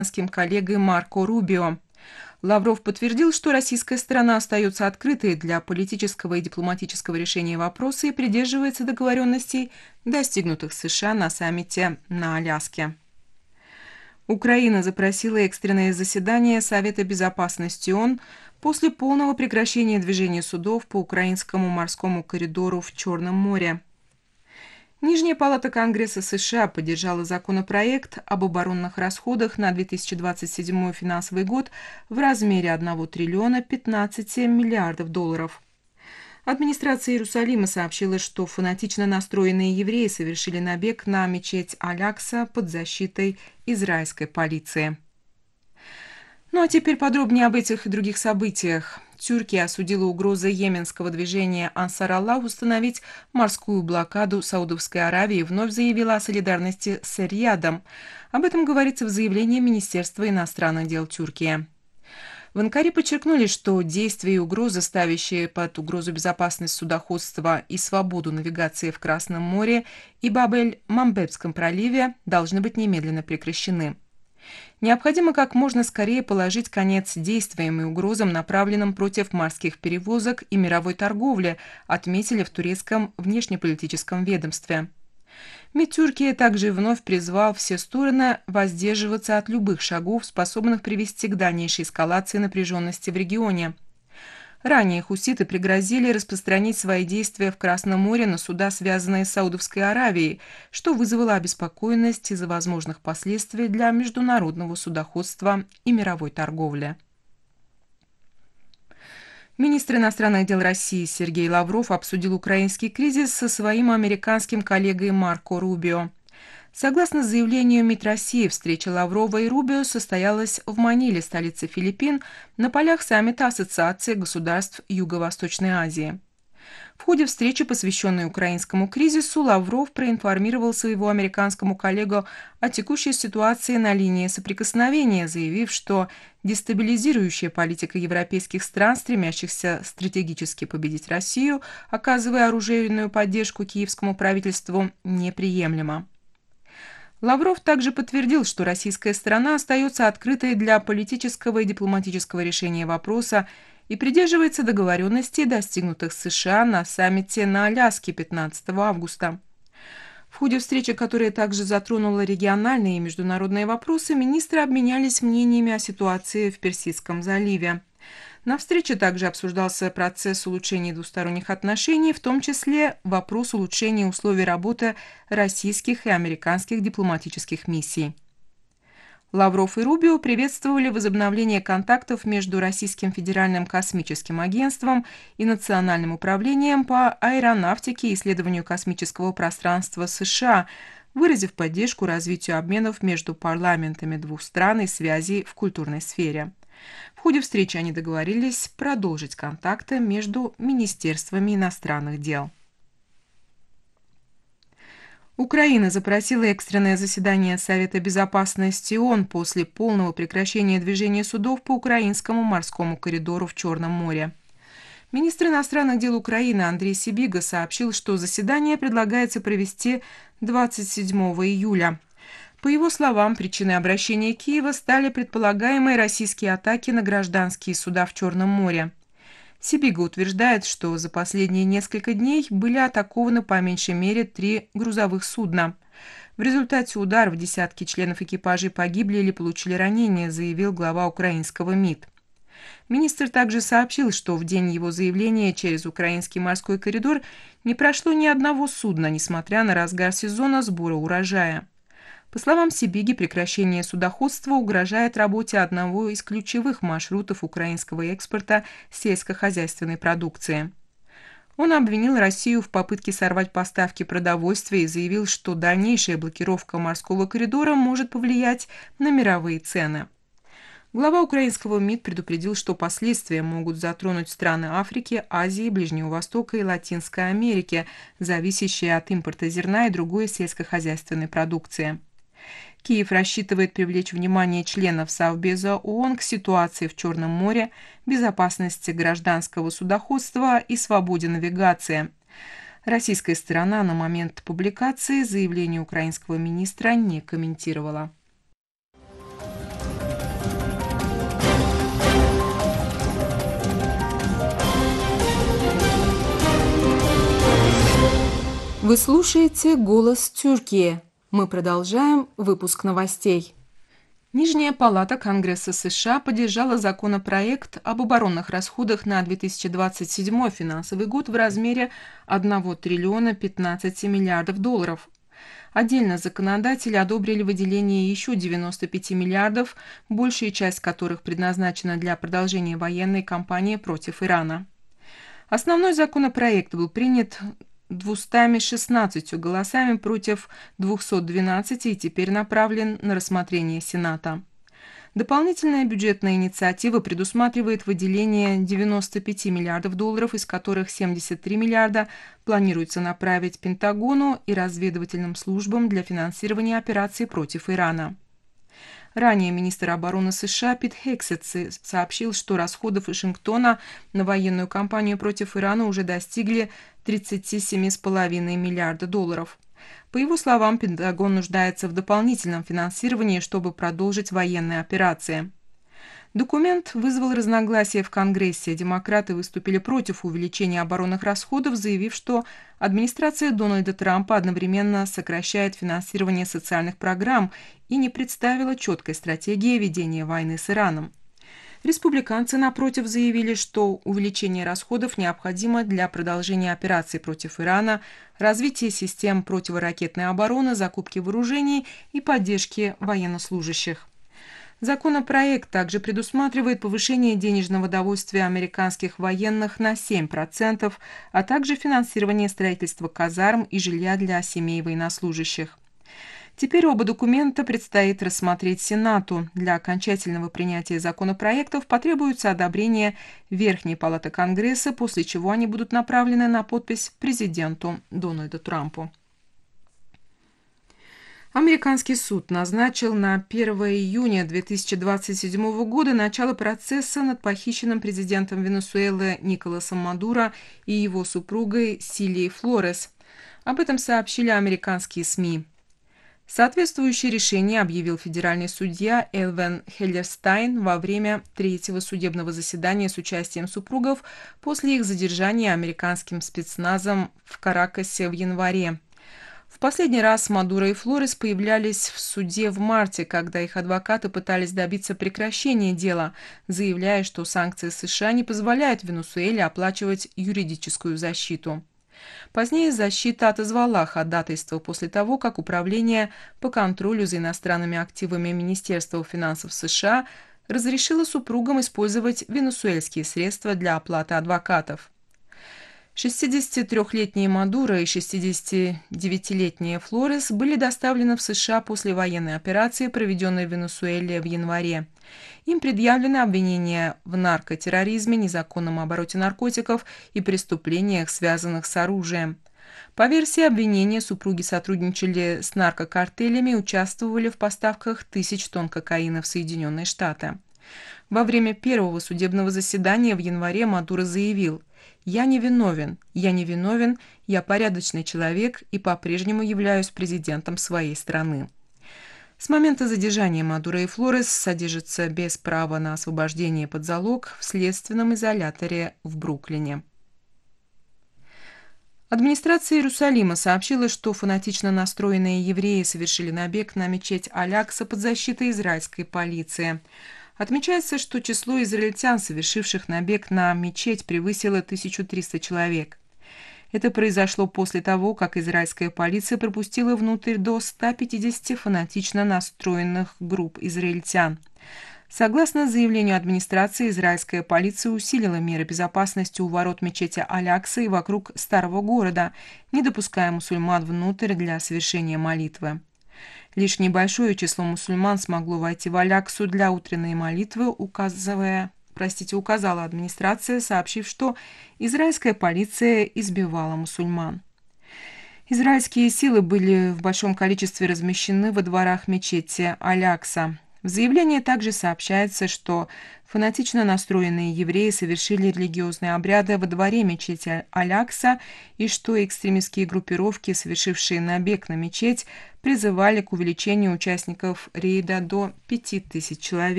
коллегой Марко Рубио. Лавров подтвердил, что российская сторона остается открытой для политического и дипломатического решения вопроса и придерживается договоренностей, достигнутых США на саммите на Аляске. Украина запросила экстренное заседание Совета безопасности ООН после полного прекращения движения судов по украинскому морскому коридору в Черном море. Нижняя палата Конгресса США поддержала законопроект об оборонных расходах на 2027 финансовый год в размере 1 триллиона 15 миллиардов долларов. Администрация Иерусалима сообщила, что фанатично настроенные евреи совершили набег на мечеть Аль-Акса под защитой израильской полиции. Ну а теперь подробнее об этих и других событиях. Турция осудила угрозы йеменского движения Ансар Аллах установить морскую блокаду Саудовской Аравии и вновь заявила о солидарности с Риядом. Об этом говорится в заявлении Министерства иностранных дел Турции. В Анкаре подчеркнули, что действия и угрозы, ставящие под угрозу безопасность судоходства и свободу навигации в Красном море и Баб-эль-Мамбебском проливе, должны быть немедленно прекращены. Необходимо как можно скорее положить конец действиям и угрозам, направленным против морских перевозок и мировой торговли, отметили в турецком внешнеполитическом ведомстве. МИД Турции также вновь призвал все стороны воздерживаться от любых шагов, способных привести к дальнейшей эскалации напряженности в регионе. Ранее хуситы пригрозили распространить свои действия в Красном море на суда, связанные с Саудовской Аравией, что вызвало обеспокоенность из-за возможных последствий для международного судоходства и мировой торговли. Министр иностранных дел России Сергей Лавров обсудил украинский кризис со своим американским коллегой Марко Рубио. Согласно заявлению МИД России, встреча Лаврова и Рубио состоялась в Маниле, столице Филиппин, на полях саммита Ассоциации государств Юго-Восточной Азии. В ходе встречи, посвященной украинскому кризису, Лавров проинформировал своего американскому коллегу о текущей ситуации на линии соприкосновения, заявив, что дестабилизирующая политика европейских стран, стремящихся стратегически победить Россию, оказывая оружейную поддержку киевскому правительству, неприемлема. Лавров также подтвердил, что российская сторона остается открытой для политического и дипломатического решения вопроса и придерживается договоренностей, достигнутых с США на саммите на Аляске 15 августа. В ходе встречи, которая также затронула региональные и международные вопросы, министры обменялись мнениями о ситуации в Персидском заливе. На встрече также обсуждался процесс улучшения двусторонних отношений, в том числе вопрос улучшения условий работы российских и американских дипломатических миссий. Лавров и Рубио приветствовали возобновление контактов между Российским федеральным космическим агентством и Национальным управлением по аэронавтике и исследованию космического пространства США, выразив поддержку развитию обменов между парламентами двух стран и связей в культурной сфере. В ходе встречи они договорились продолжить контакты между министерствами иностранных дел. Украина запросила экстренное заседание Совета безопасности ООН после полного прекращения движения судов по украинскому морскому коридору в Черном море. Министр иностранных дел Украины Андрей Сибига сообщил, что заседание предлагается провести 27 июля. По его словам, причиной обращения Киева стали предполагаемые российские атаки на гражданские суда в Черном море. Сибига утверждает, что за последние несколько дней были атакованы по меньшей мере 3 грузовых судна. В результате ударов десятки членов экипажей погибли или получили ранения, заявил глава украинского МИД. Министр также сообщил, что в день его заявления через украинский морской коридор не прошло ни одного судна, несмотря на разгар сезона сбора урожая. По словам Сибиги, прекращение судоходства угрожает работе одного из ключевых маршрутов украинского экспорта сельскохозяйственной продукции. Он обвинил Россию в попытке сорвать поставки продовольствия и заявил, что дальнейшая блокировка морского коридора может повлиять на мировые цены. Глава украинского МИД предупредил, что последствия могут затронуть страны Африки, Азии, Ближнего Востока и Латинской Америки, зависящие от импорта зерна и другой сельскохозяйственной продукции. Киев рассчитывает привлечь внимание членов Совбеза ООН к ситуации в Черном море, безопасности гражданского судоходства и свободе навигации. Российская сторона на момент публикации заявление украинского министра не комментировала. Вы слушаете «Голос Тюркии». Мы продолжаем выпуск новостей. Нижняя палата Конгресса США поддержала законопроект об оборонных расходах на 2027 финансовый год в размере 1 триллиона 15 миллиардов долларов. Отдельно законодатели одобрили выделение еще 95 миллиардов, большая часть которых предназначена для продолжения военной кампании против Ирана. Основной законопроект был принят 216 голосами против 212 и теперь направлен на рассмотрение Сената. Дополнительная бюджетная инициатива предусматривает выделение 95 миллиардов долларов, из которых 73 миллиарда планируется направить Пентагону и разведывательным службам для финансирования операций против Ирана. Ранее министр обороны США Пит Хексет сообщил, что расходы Вашингтона на военную кампанию против Ирана уже достигли 37,5 миллиарда долларов. По его словам, Пентагон нуждается в дополнительном финансировании, чтобы продолжить военные операции. Документ вызвал разногласия в Конгрессе. Демократы выступили против увеличения оборонных расходов, заявив, что администрация Дональда Трампа одновременно сокращает финансирование социальных программ и не представила четкой стратегии ведения войны с Ираном. Республиканцы, напротив, заявили, что увеличение расходов необходимо для продолжения операций против Ирана, развития систем противоракетной обороны, закупки вооружений и поддержки военнослужащих. Законопроект также предусматривает повышение денежного довольствия американских военных на 7%, а также финансирование строительства казарм и жилья для семей военнослужащих. Теперь оба документа предстоит рассмотреть Сенату. Для окончательного принятия законопроектов потребуется одобрение Верхней палаты Конгресса, после чего они будут направлены на подпись президенту Дональду Трампу. Американский суд назначил на 1 июня 2027 года начало процесса над похищенным президентом Венесуэлы Николасом Мадуро и его супругой Сильей Флорес. Об этом сообщили американские СМИ. Соответствующее решение объявил федеральный судья Элвен Хеллерстайн во время третьего судебного заседания с участием супругов после их задержания американским спецназом в Каракасе в январе. В последний раз Мадуро и Флорес появлялись в суде в марте, когда их адвокаты пытались добиться прекращения дела, заявляя, что санкции США не позволяют Венесуэле оплачивать юридическую защиту. Позднее защита отозвала ходатайство после того, как Управление по контролю за иностранными активами Министерства финансов США разрешило супругам использовать венесуэльские средства для оплаты адвокатов. 63-летний Мадуро и 69-летняя Флорес были доставлены в США после военной операции, проведенной в Венесуэле в январе. Им предъявлены обвинения в наркотерроризме, незаконном обороте наркотиков и преступлениях, связанных с оружием. По версии обвинения, супруги сотрудничали с наркокартелями и участвовали в поставках тысяч тонн кокаина в Соединенные Штаты. Во время первого судебного заседания в январе Мадуро заявил: «Я не виновен, я порядочный человек и по-прежнему являюсь президентом своей страны». С момента задержания Мадуро и Флорес содержатся без права на освобождение под залог в следственном изоляторе в Бруклине. Администрация Иерусалима сообщила, что фанатично настроенные евреи совершили набег на мечеть Аль-Акса под защитой израильской полиции. Отмечается, что число израильтян, совершивших набег на мечеть, превысило 1300 человек. Это произошло после того, как израильская полиция пропустила внутрь до 150 фанатично настроенных групп израильтян. Согласно заявлению администрации, израильская полиция усилила меры безопасности у ворот мечети Аль-Акса и вокруг старого города, не допуская мусульман внутрь для совершения молитвы. Лишь небольшое число мусульман смогло войти в Аль-Аксу для утренней молитвы, указала администрация, сообщив, что израильская полиция избивала мусульман. Израильские силы были в большом количестве размещены во дворах мечети Аль-Акса. В заявлении также сообщается, что фанатично настроенные евреи совершили религиозные обряды во дворе мечети Аль-Акса и что экстремистские группировки, совершившие набег на мечеть, призывали к увеличению участников рейда до 5000 человек.